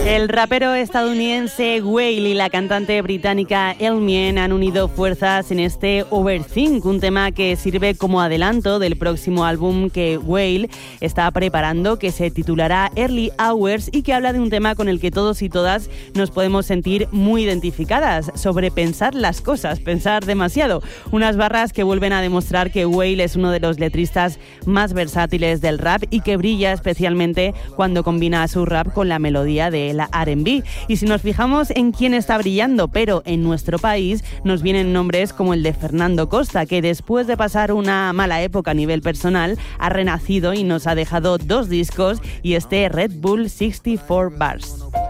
El rapero estadounidense Wale y la cantante británica Elmien han unido fuerzas en este Overthink, un tema que sirve como adelanto del próximo álbum que Wale está preparando, que se titulará Early Hours y que habla de un tema con el que todos y todas nos podemos sentir muy identificadas, sobre pensar las cosas, pensar demasiado. Unas barras que vuelven a demostrar que Wale es uno de los letristas más versátiles del rap y que brilla especialmente cuando combina su rap con la melodía de la R&B. Y si nos fijamos en quién está brillando, pero en nuestro país, nos vienen nombres como el de Fernando Costa, que después de pasar una mala época a nivel personal, ha renacido y nos ha dejado 2 discos y este Red Bull 64 Bars.